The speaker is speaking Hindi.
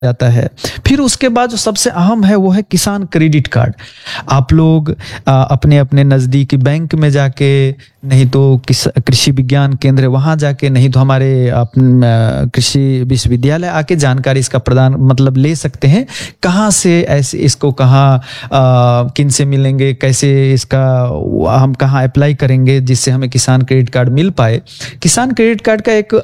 जाता है। फिर उसके बाद जो सबसे अहम है वो है किसान क्रेडिट कार्ड। आप लोग अपने अपने नज़दीकी बैंक में जाके, नहीं तो कृषि विज्ञान केंद्र वहाँ जाके, नहीं तो हमारे कृषि विश्वविद्यालय आके जानकारी इसका प्रदान मतलब ले सकते हैं। कहाँ से ऐसे इसको कहाँ किन से मिलेंगे, कैसे इसका हम कहाँ अप्लाई करेंगे जिससे हमें किसान क्रेडिट कार्ड मिल पाए। किसान क्रेडिट कार्ड का एक